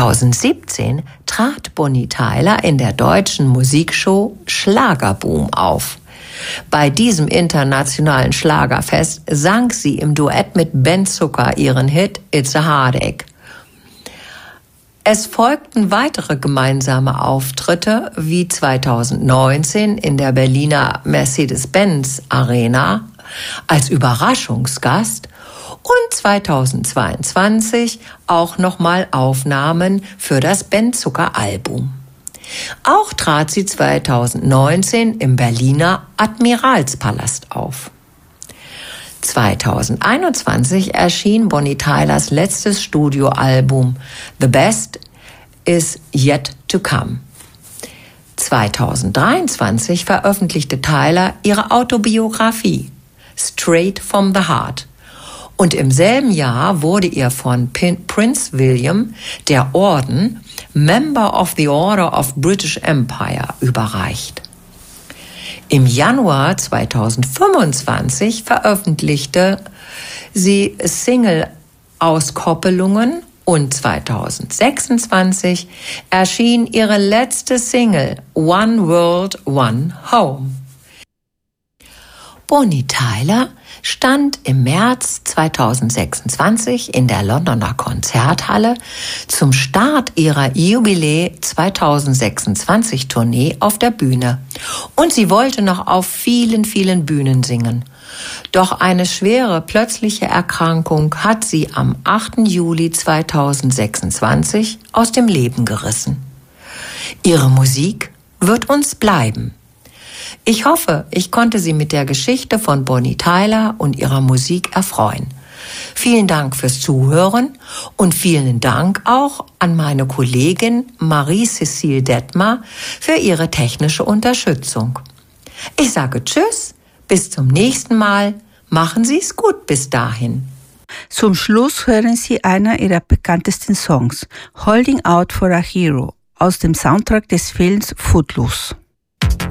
2017 trat Bonnie Tyler in der deutschen Musikshow Schlagerboom auf. Bei diesem internationalen Schlagerfest sang sie im Duett mit Ben Zucker ihren Hit It's a Heartache. Es folgten weitere gemeinsame Auftritte wie 2019 in der Berliner Mercedes-Benz Arena als Überraschungsgast und 2022 auch nochmal Aufnahmen für das Ben Zucker Album. Auch trat sie 2019 im Berliner Admiralspalast auf. 2021 erschien Bonnie Tylers letztes Studioalbum The Best Is Yet to Come. 2023 veröffentlichte Tyler ihre Autobiografie Straight from the Heart. Und im selben Jahr wurde ihr von Prince William der Orden Member of the Order of British Empire überreicht. Im Januar 2025 veröffentlichte sie Single-Auskoppelungen und 2026 erschien ihre letzte Single One World, One Home. Bonnie Tyler stand im März 2026 in der Londoner Konzerthalle zum Start ihrer Jubiläe 2026 Tournee auf der Bühne. Und sie wollte noch auf vielen, vielen Bühnen singen. Doch eine schwere plötzliche Erkrankung hat sie am 8. Juli 2026 aus dem Leben gerissen. Ihre Musik wird uns bleiben. Ich hoffe, ich konnte Sie mit der Geschichte von Bonnie Tyler und ihrer Musik erfreuen. Vielen Dank fürs Zuhören und vielen Dank auch an meine Kollegin Marie-Cécile Detmar für ihre technische Unterstützung. Ich sage Tschüss, bis zum nächsten Mal. Machen Sie es gut bis dahin. Zum Schluss hören Sie einer ihrer bekanntesten Songs, Holding Out for a Hero, aus dem Soundtrack des Films Footloose.